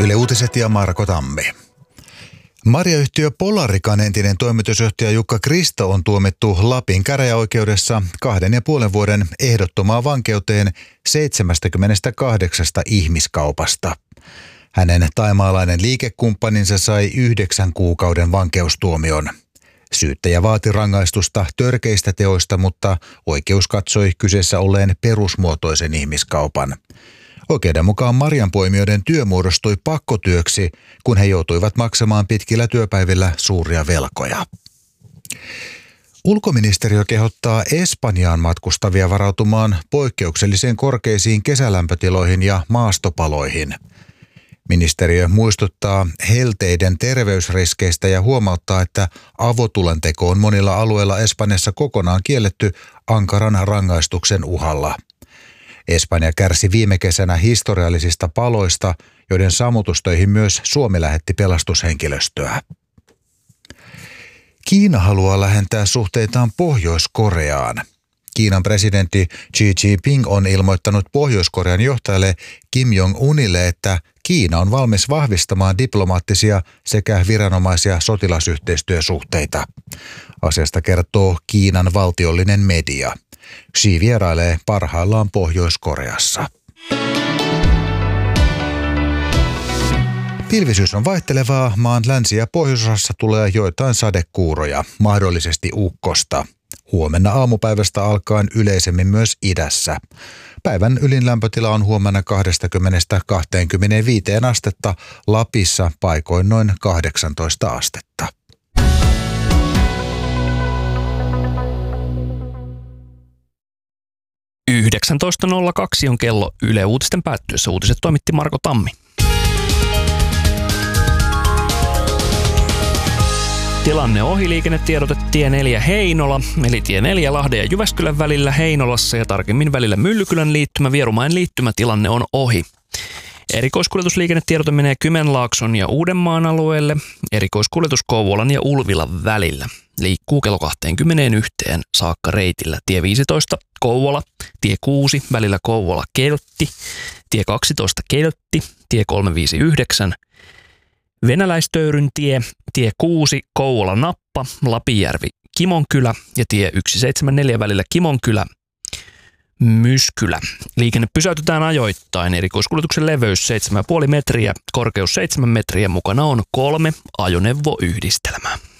Yle Uutiset ja Marko Tammi. Marjayhtiö Polarikan entinen toimitusjohtaja Jukka Kristo on tuomittu Lapin käräjäoikeudessa 2,5 vuoden ehdottomaan vankeuteen 78 ihmiskaupasta. Hänen thaimaalainen liikekumppaninsa sai 9 kuukauden vankeustuomion. Syyttäjä vaati rangaistusta törkeistä teoista, mutta oikeus katsoi kyseessä olleen perusmuotoisen ihmiskaupan. Oikeuden mukaan marjanpoimijoiden työ muodostui pakkotyöksi, kun he joutuivat maksamaan pitkillä työpäivillä suuria velkoja. Ulkoministeriö kehottaa Espanjaan matkustavia varautumaan poikkeuksellisen korkeisiin kesälämpötiloihin ja maastopaloihin. Ministeriö muistuttaa helteiden terveysriskeistä ja huomauttaa, että avotulenteko on monilla alueilla Espanjassa kokonaan kielletty ankaran rangaistuksen uhalla. Espanja kärsi viime kesänä historiallisista paloista, joiden sammutustöihin myös Suomi lähetti pelastushenkilöstöä. Kiina haluaa lähentää suhteitaan Pohjois-Koreaan. Kiinan presidentti Xi Jinping on ilmoittanut Pohjois-Korean johtajalle Kim Jong-unille, että Kiina on valmis vahvistamaan diplomaattisia sekä viranomaisia sotilasyhteistyösuhteita. Asiasta kertoo Kiinan valtiollinen media. Xi vierailee parhaillaan Pohjois-Koreassa. Pilvisyys on vaihtelevaa. Maan länsi- ja pohjoisosassa tulee joitain sadekuuroja, mahdollisesti ukkosta. Huomenna aamupäivästä alkaen yleisemmin myös idässä. Päivän ylin lämpötila on huomenna 20–25 astetta, Lapissa paikoin noin 18 astetta. – 19.02 on kello Yle Uutisten päättyessä. Uutiset toimitti Marko Tammi. Tilanne ohi, liikennetiedote tie 4 Heinola, eli tie 4 Lahden ja Jyväskylän välillä Heinolassa ja tarkemmin välillä Myllykylän liittymä, Vierumäen liittymä, tilanne on ohi. Erikoiskuljetusliikennetiedote menee Kymenlaakson ja Uudenmaan alueelle, erikoiskuljetus Kouvolan ja Ulvilan välillä. Liikkuu kello 21 saakka reitillä tie 15 Kouvola, tie 6 välillä Kouvola-Keltti, tie 12 Keltti, tie 359, Venäläistöyryn tie, tie 6 Kouvola-Nappa, Lapinjärvi-Kimonkylä ja tie 174 välillä Kimonkylä-Myskylä. Liikenne pysäytetään ajoittain. Erikoiskuljetuksen leveys 7,5 metriä, korkeus 7 metriä. Mukana on 3 ajoneuvoyhdistelmää.